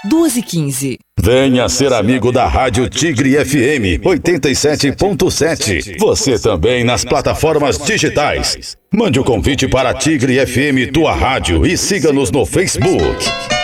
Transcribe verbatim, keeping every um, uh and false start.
duas e quinze. Venha ser amigo da Rádio Tigre F M oitenta e sete ponto sete. Você também nas plataformas digitais. Mande o convite para a Tigre F M, tua rádio, e siga-nos no Facebook.